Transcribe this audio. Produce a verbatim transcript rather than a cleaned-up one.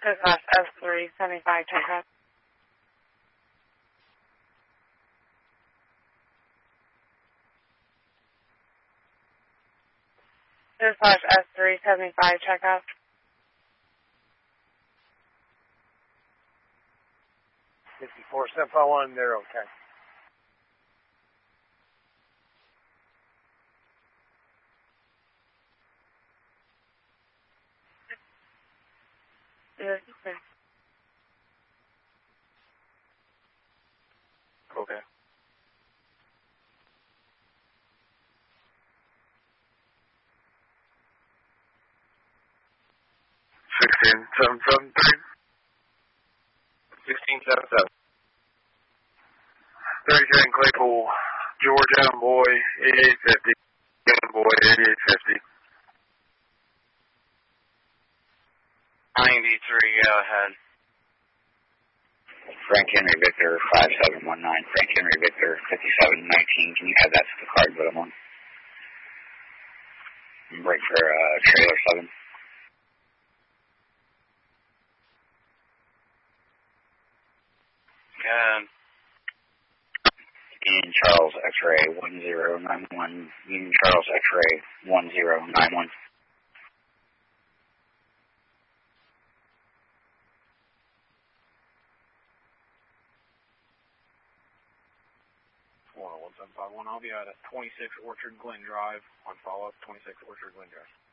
Dispatch S three seventy-five, checkup. Dispatch S three seventy-five, checkup. fifty-four seven five one, they're okay. Yes, okay. Okay. Sixteen seven seven three. Sixteen seven seven. Thirty Jane Claypool, Georgia boy eighty-eight fifty. Young boy eighty-eight fifty. ninety-three, go ahead. Frank Henry Victor five seven one nine, Frank Henry Victor fifty-seven nineteen. Can you have that to the card, but I'm on? Break for uh, trailer seven. Good. Union Charles X-ray one zero nine one. Union Charles X-ray one zero nine one. one seven five one, I'll be out at twenty-six Orchard Glen Drive on follow-up, twenty-six Orchard Glen Drive.